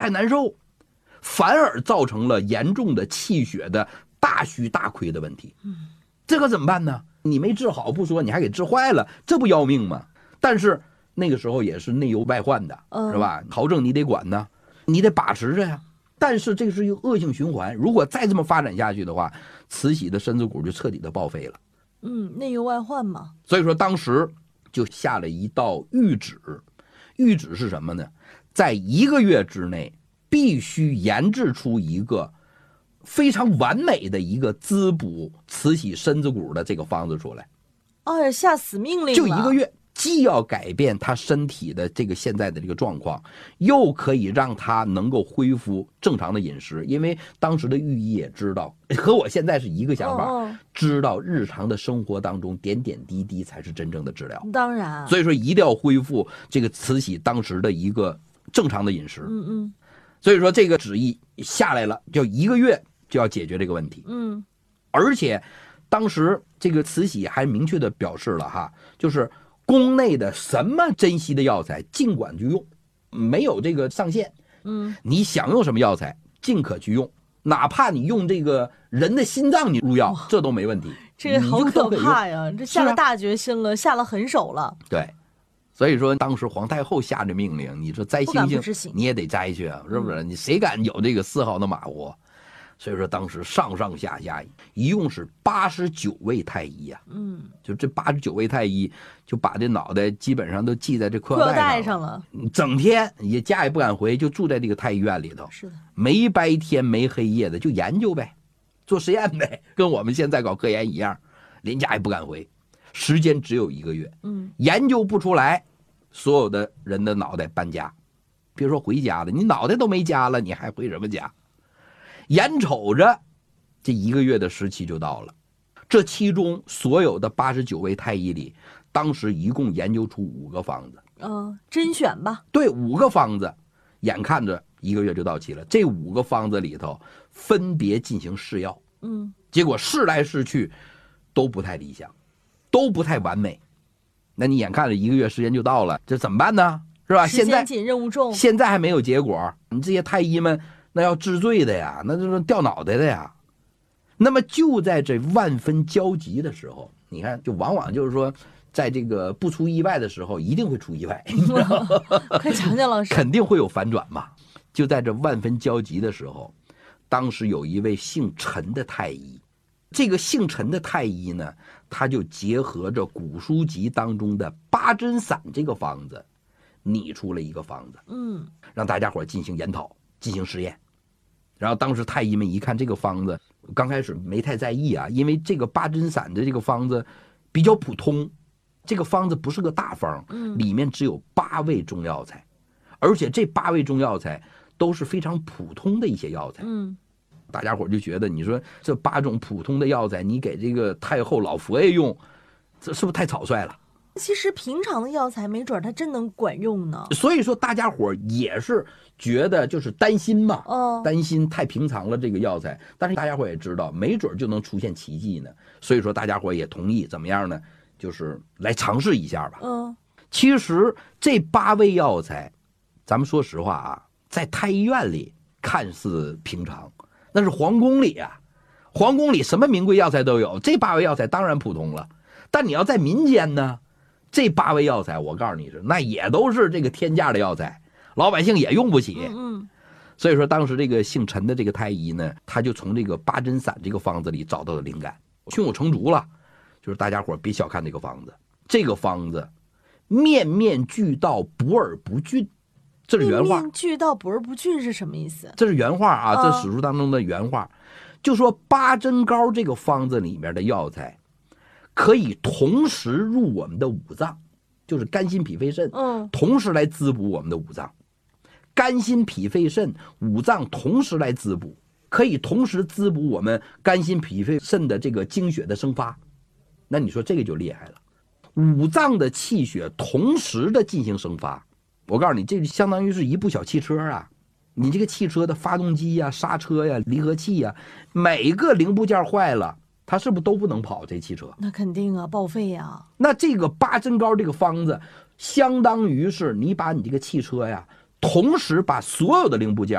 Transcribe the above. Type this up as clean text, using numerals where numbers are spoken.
太难受，反而造成了严重的气血的大虚大亏的问题。这可怎么办呢？你没治好不说，你还给治坏了，这不要命吗？但是那个时候也是内忧外患的，是吧？朝政你得管呢，你得把持着呀。但是这是一个恶性循环，如果再这么发展下去的话，慈禧的身子骨就彻底的报废了。 内忧外患嘛。 所以说当时就下了一道谕旨，谕旨是什么呢？在1个月之内必须研制出一个非常完美的一个滋补慈禧身子骨的这个方子出来。 下死命令了， 就1个月，既要改变他身体的这个现在的这个状况，又可以让他能够恢复正常的饮食。因为当时的御医也知道，和我现在是一个想法，知道日常的生活当中点点滴滴才是真正的治疗。 当然， 所以说一定要恢复这个慈禧当时的一个正常的饮食。所以说这个旨意下来了，就1个月就要解决这个问题。而且当时这个慈禧还明确的表示了哈，就是宫内的什么珍稀的药材尽管去用，没有这个上限。你想用什么药材尽可去用，哪怕你用这个人的心脏你入药，这都没问题。 这个好可怕呀，这下了大决心了，下了狠手了。 对，所以说当时皇太后下这命令，你说摘星星你也得摘去啊，是不是？你谁敢有这个丝毫的马虎？所以说当时上上下下一共是89位太医呀。就这89位太医就把这脑袋基本上都系在这裤腰带上了，整天也家也不敢回，就住在这个太医院里头。 是的， 没白天没黑夜的就研究呗，做实验呗，跟我们现在搞科研一样，连家也不敢回。时间只有1个月，研究不出来，所有的人的脑袋搬家，别说回家了，你脑袋都没家了，你还回什么家？眼瞅着这1个月的时期就到了，这其中所有的89位太医里，当时一共研究出5个方子。 甄选吧。 对，5个方子，眼看着1个月就到期了。这5个方子里头分别进行试药，结果试来试去都不太理想，都不太完美。那你眼看着1个月时间就到了，这怎么办呢？是吧？ 时间紧，任务重， 现在还没有结果，你这些太医们那要治罪的呀，那就是掉脑袋的呀。那么就在这万分焦急的时候，你看，就往往就是说，在这个不出意外的时候，一定会出意外。 快讲讲老师， 肯定会有反转嘛。就在这万分焦急的时候，当时有一位姓陈的太医，这个姓陈的太医呢，他就结合着古书籍当中的八珍散这个方子，拟出了一个方子，让大家伙进行研讨，进行实验。然后当时太医们一看这个方子，刚开始没太在意啊，因为这个八珍散的这个方子比较普通，这个方子不是个大方，里面只有8味中药材，而且这8味中药材都是非常普通的一些药材。大家伙就觉得，你说这8种普通的药材，你给这个太后老佛爷用，这是不是太草率了？ 其实平常的药材没准它真能管用呢。 所以说大家伙也是觉得就是担心嘛，担心太平常了这个药材，但是大家伙也知道没准就能出现奇迹呢，所以说大家伙也同意怎么样呢，就是来尝试一下吧。其实这8味药材咱们说实话啊，在太医院里看似平常，那是皇宫里啊，皇宫里什么名贵药材都有，这8味药材当然普通了。但你要在民间呢，这8味药材我告诉你是那也都是这个天价的药材，老百姓也用不起。所以说当时这个姓陈的这个太医呢，他就从这个八珍散这个方子里找到了灵感，胸有成竹了。就是大家伙别小看这个方子，这个方子面面俱到，补而不峻，这是原话。 面面俱到，补而不峻是什么意思？ 这是原话啊，这史书当中的原话。就说八珍膏这个方子里面的药材可以同时入我们的五脏，就是肝心脾肺肾，同时来滋补我们的五脏。肝心脾肺肾五脏同时来滋补，可以同时滋补我们肝心脾肺肾的这个精血的生发。那你说这个就厉害了，五脏的气血同时的进行生发。我告诉你，这相当于是一部小汽车啊，你这个汽车的发动机呀、刹车呀、离合器呀，每个零部件坏了，它是不是都不能跑这汽车？ 那肯定啊，报废啊。 那这个八珍膏这个方子，相当于是你把你这个汽车呀，同时把所有的零部件